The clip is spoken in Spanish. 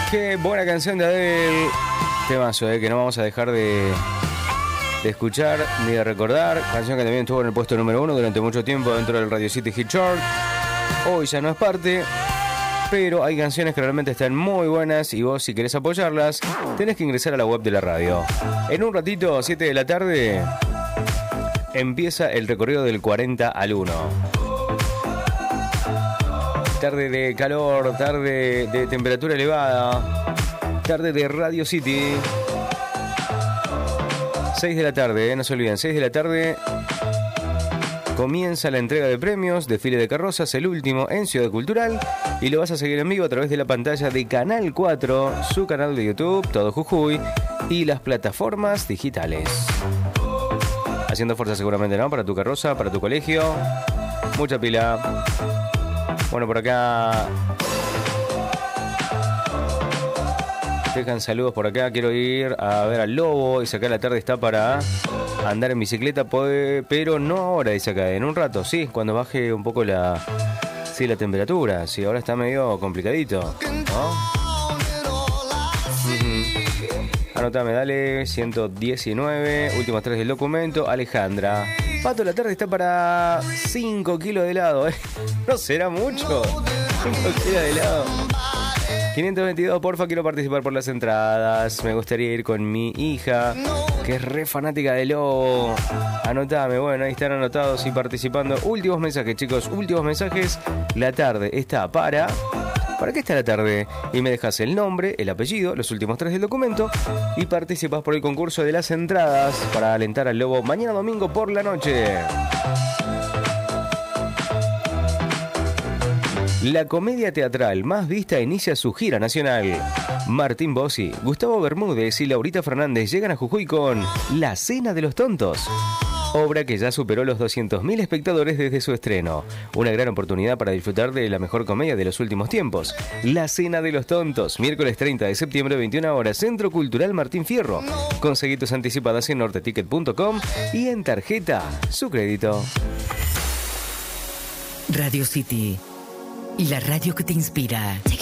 Qué buena canción de Adele. Temazo, que no vamos a dejar de escuchar ni de recordar. Canción que también estuvo en el puesto número 1 durante mucho tiempo dentro del Radio City Hit Chart. Hoy ya no es parte, pero hay canciones que realmente están muy buenas y vos, si querés apoyarlas, tenés que ingresar a la web de la radio. En un ratito, 7 de la tarde, empieza el recorrido del 40 al 1. Tarde de calor, tarde de temperatura elevada, tarde de Radio City. 6 de la tarde, no se olviden, 6 de la tarde comienza la entrega de premios, desfile de carrozas, el último en Ciudad Cultural, y lo vas a seguir en vivo a través de la pantalla de Canal 4, su canal de YouTube, Todo Jujuy, y las plataformas digitales. Haciendo fuerza seguramente, ¿no? Para tu carroza, para tu colegio. Mucha pila. Bueno, por acá dejan saludos por acá. Quiero ir a ver al Lobo. Dice acá la tarde está para andar en bicicleta, pero no ahora, dice acá. En un rato, sí, cuando baje un poco la temperatura. Sí, ahora está medio complicadito, ¿no? Anotame, dale, 119, últimos 3 del documento. Alejandra. Pato, la tarde está para 5 kilos de helado, ¿eh? ¿No será mucho? 5 kilos de helado. 522, porfa, quiero participar por las entradas. Me gustaría ir con mi hija, que es re fanática de Lobo. Anotame, bueno, ahí están anotados y participando. Últimos mensajes, chicos, últimos mensajes. La tarde está para... ¿Para qué está la tarde? Y me dejas el nombre, el apellido, los últimos 3 del documento y participas por el concurso de las entradas para alentar al Lobo mañana domingo por la noche. La comedia teatral más vista inicia su gira nacional. Martín Bossi, Gustavo Bermúdez y Laurita Fernández llegan a Jujuy con La Cena de los Tontos. Obra que ya superó los 200.000 espectadores desde su estreno. Una gran oportunidad para disfrutar de la mejor comedia de los últimos tiempos. La Cena de los Tontos, miércoles 30 de septiembre, 21 horas, Centro Cultural Martín Fierro. Conseguí tus anticipadas en norteticket.com y en tarjeta, su crédito. Radio City, la radio que te inspira.